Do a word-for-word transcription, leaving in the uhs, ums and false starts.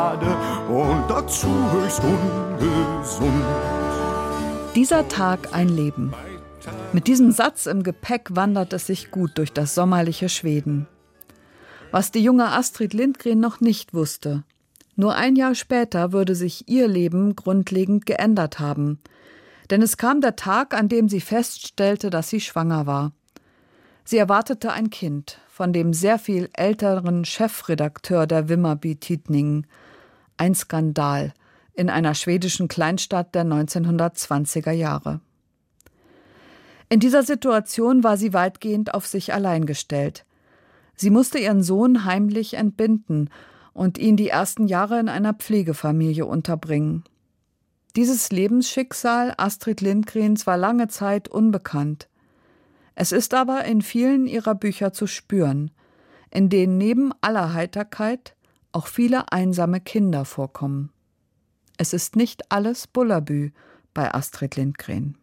und dazu höchst ungesund. Dieser Tag ein Leben. Mit diesem Satz im Gepäck wandert es sich gut durch das sommerliche Schweden. Was die junge Astrid Lindgren noch nicht wusste: Nur ein Jahr später würde sich ihr Leben grundlegend geändert haben. Denn es kam der Tag, an dem sie feststellte, dass sie schwanger war. Sie erwartete ein Kind von dem sehr viel älteren Chefredakteur der Vimmerby Tidningen. Ein Skandal in einer schwedischen Kleinstadt der neunzehnhundertzwanziger Jahre. In dieser Situation war sie weitgehend auf sich allein gestellt. Sie musste ihren Sohn heimlich entbinden und ihn die ersten Jahre in einer Pflegefamilie unterbringen. Dieses Lebensschicksal Astrid Lindgrens war lange Zeit unbekannt. Es ist aber in vielen ihrer Bücher zu spüren, in denen neben aller Heiterkeit auch viele einsame Kinder vorkommen. Es ist nicht alles Bullabü bei Astrid Lindgren.